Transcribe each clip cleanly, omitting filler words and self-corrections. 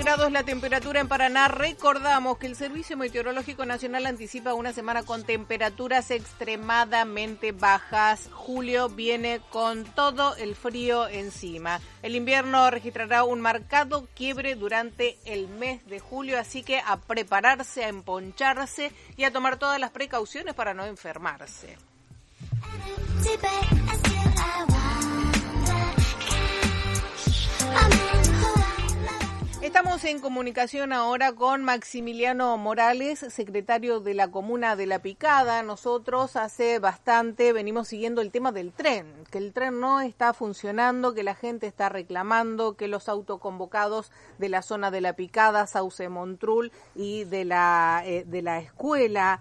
grados la temperatura en Paraná. Recordamos que el Servicio Meteorológico Nacional anticipa una semana con temperaturas extremadamente bajas. Julio viene con todo el frío encima. El invierno registrará un marcado quiebre durante el mes de julio, así que a prepararse, a emponcharse y a tomar todas las precauciones para no enfermarse. Estamos en comunicación ahora con Maximiliano Morales, secretario de la Comuna de La Picada. Nosotros hace bastante venimos siguiendo el tema del tren, que el tren no está funcionando, que la gente está reclamando, que los autoconvocados de la zona de La Picada, Sauce Montrul y de la escuela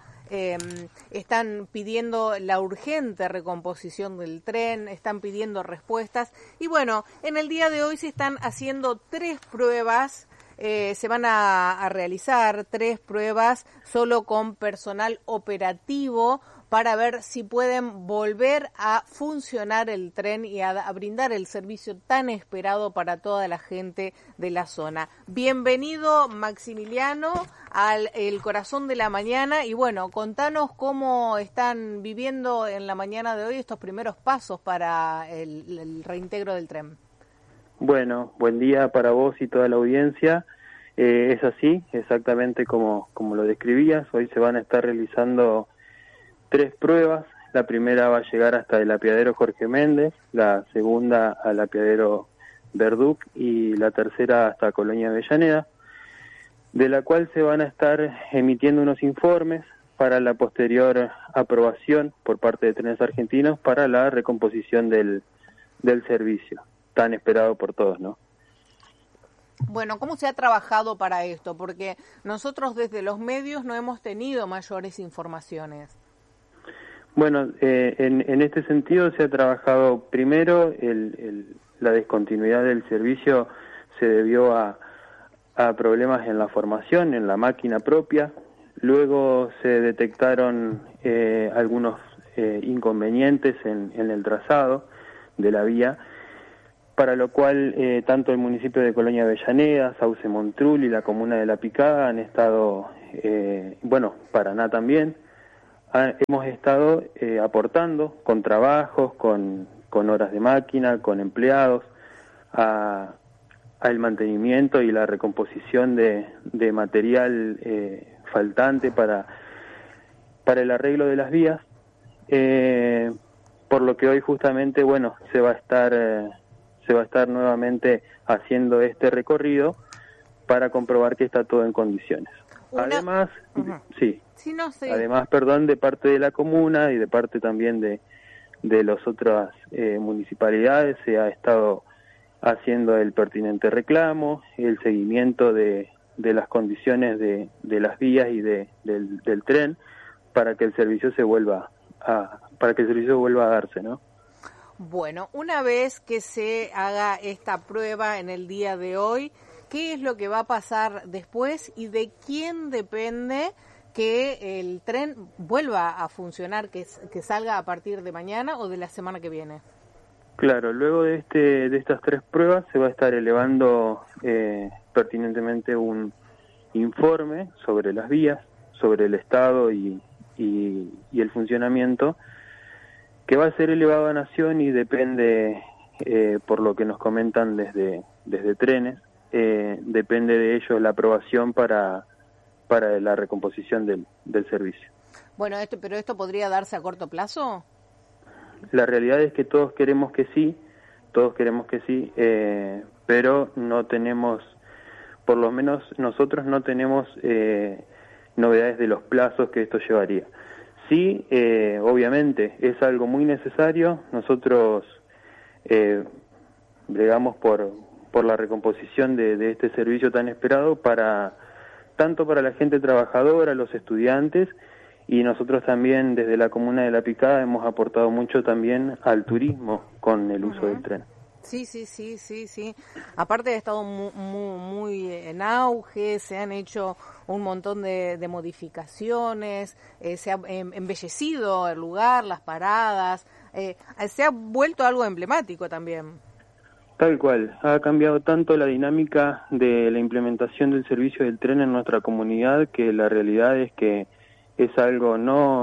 están pidiendo la urgente recomposición del tren, están pidiendo respuestas y bueno, en el día de hoy se están haciendo 3 pruebas, se van a realizar 3 pruebas solo con personal operativo para ver si pueden volver a funcionar el tren y a brindar el servicio tan esperado para toda la gente de la zona. Bienvenido, Maximiliano, al El Corazón de la Mañana y bueno, contanos cómo están viviendo en la mañana de hoy estos primeros pasos para el reintegro del tren. Bueno, buen día para vos y toda la audiencia. Es así, exactamente como lo describías. Hoy se van a estar realizando 3 pruebas. La primera va a llegar hasta el apeadero Jorge Méndez, la segunda al apeadero Verduc y la tercera hasta Colonia Avellaneda, de la cual se van a estar emitiendo unos informes para la posterior aprobación por parte de Trenes Argentinos para la recomposición del servicio, tan esperado por todos, ¿no? Bueno, ¿cómo se ha trabajado para esto? Porque nosotros desde los medios no hemos tenido mayores informaciones. Bueno, en este sentido se ha trabajado primero, la discontinuidad del servicio se debió a problemas en la formación, en la máquina propia, luego se detectaron algunos inconvenientes en el trazado de la vía, para lo cual tanto el municipio de Colonia Avellaneda, Sauce Montrul y la comuna de La Picada han estado, Paraná también, hemos estado aportando con trabajos, con horas de máquina, con empleados, al mantenimiento y la recomposición de material faltante para el arreglo de las vías, por lo que hoy justamente, se va a estar nuevamente haciendo este recorrido para comprobar que está todo en condiciones. Además, de parte de la comuna y de parte también de las otras municipalidades se ha estado haciendo el pertinente reclamo, el seguimiento de las condiciones de las vías y del tren para que el servicio vuelva a darse, ¿no? Bueno, una vez que se haga esta prueba en el día de hoy, ¿qué es lo que va a pasar después y de quién depende que el tren vuelva a funcionar, que salga a partir de mañana o de la semana que viene? Claro, luego de estas 3 pruebas se va a estar elevando pertinentemente un informe sobre las vías, sobre el estado y el funcionamiento, que va a ser elevado a Nación y depende, por lo que nos comentan desde Trenes, depende de ellos la aprobación para la recomposición del servicio. Bueno, pero ¿esto podría darse a corto plazo? La realidad es que todos queremos que sí, pero no tenemos, por lo menos nosotros no tenemos novedades de los plazos que esto llevaría. Sí, obviamente, es algo muy necesario. Nosotros bregamos por la recomposición de este servicio tan esperado tanto para la gente trabajadora, los estudiantes, y nosotros también desde la comuna de La Picada hemos aportado mucho también al turismo con el uso del tren. Sí. Aparte ha estado muy en auge, se han hecho un montón de modificaciones, se ha embellecido el lugar, las paradas, se ha vuelto algo emblemático también. Tal cual, ha cambiado tanto la dinámica de la implementación del servicio del tren en nuestra comunidad que la realidad es que es algo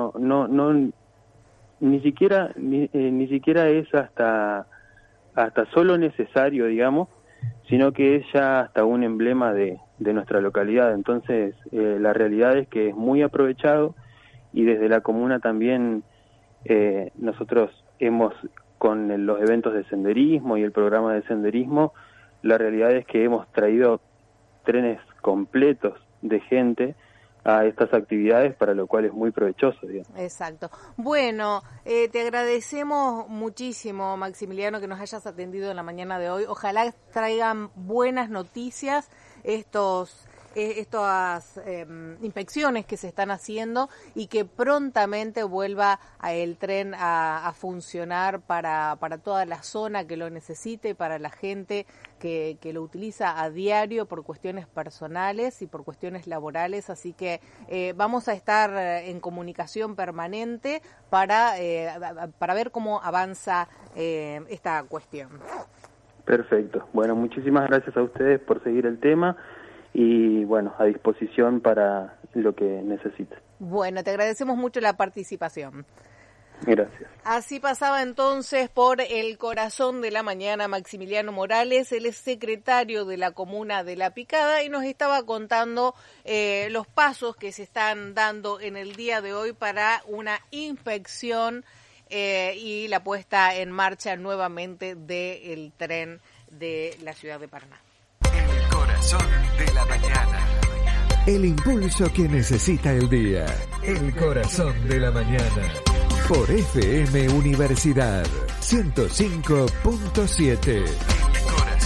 ni siquiera es hasta solo necesario, digamos, sino que es ya hasta un emblema de nuestra localidad. Entonces, la realidad es que es muy aprovechado y desde la comuna también nosotros hemos, con los eventos de senderismo y el programa de senderismo, la realidad es que hemos traído trenes completos de gente a estas actividades, para lo cual es muy provechoso, digamos. Exacto. Bueno, te agradecemos muchísimo, Maximiliano, que nos hayas atendido en la mañana de hoy. Ojalá traigan buenas noticias estas inspecciones que se están haciendo y que prontamente vuelva el tren a funcionar para toda la zona que lo necesite, para la gente que lo utiliza a diario por cuestiones personales y por cuestiones laborales. Así que vamos a estar en comunicación permanente para ver cómo avanza esta cuestión. Perfecto. Bueno, muchísimas gracias a ustedes por seguir el tema. Y bueno, a disposición para lo que necesiten. Bueno, te agradecemos mucho la participación. Gracias. Así pasaba entonces por el corazón de la mañana Maximiliano Morales, él es secretario de la comuna de La Picada y nos estaba contando los pasos que se están dando en el día de hoy para una inspección y la puesta en marcha nuevamente del tren de la ciudad de Paraná. Corazón de la mañana. El impulso que necesita el día. El corazón de la mañana. Por FM Universidad 105.7.